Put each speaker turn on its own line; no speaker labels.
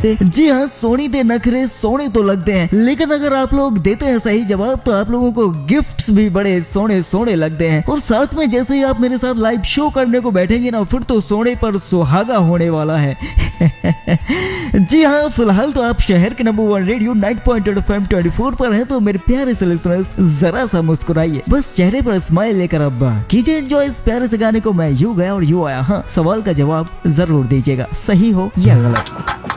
लगते। जी हाँ, सोनी दे नखरे सोने तो लगते हैं, लेकिन अगर आप लोग देते हैं सही जवाब तो आप लोगों को गिफ्ट्स भी बड़े सोने सोने लगते हैं। और साथ में जैसे ही आप मेरे साथ लाइव शो करने को बैठेंगे ना, फिर तो सोने पर सुहागा होने वाला है। जी हाँ, फिलहाल तो आप शहर के नंबर 1 रेडियो 9.8 FM 24 पर हैं, तो मेरे प्यारे से लिसनर्स जरा सा मुस्कुराइए, बस चेहरे पर स्माइल लेकर अब कीजिए एंजॉय इस प्यारे से गाने को। मैं यूं गया और यूं आया। हाँ, सवाल का जवाब जरूर दीजिएगा, सही हो या गलत।